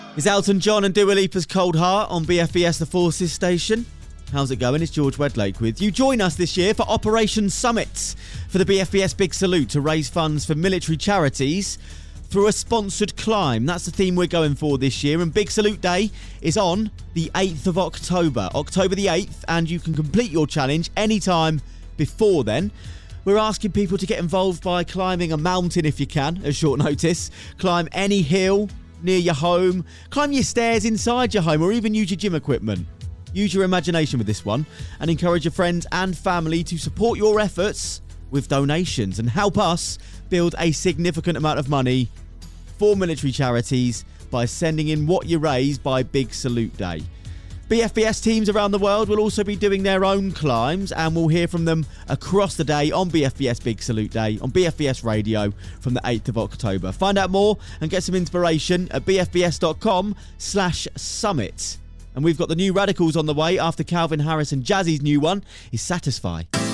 It's Elton John and Dua Lipa's Cold Heart on BFBS The Forces station. How's it going? It's George Wedlake with you. Join us this year for Operation Summit for the BFBS Big Salute to raise funds for military charities through a sponsored climb. That's the theme we're going for this year. And Big Salute Day is on the 8th of October, October the 8th, and you can complete your challenge anytime before then. We're asking people to get involved by climbing a mountain if you can, at short notice. Climb any hill near your home. Climb your stairs inside your home, or even use your gym equipment. Use your imagination with this one and encourage your friends and family to support your efforts with donations and help us build a significant amount of money for military charities by sending in what you raise by Big Salute Day. BFBS teams around the world will also be doing their own climbs, and we'll hear from them across the day on BFBS Big Salute Day on BFBS Radio from the 8th of October. Find out more and get some inspiration at bfbs.com/summit. And we've got the new Radicals on the way after Calvin Harris and Jazzy's new one is Satisfy.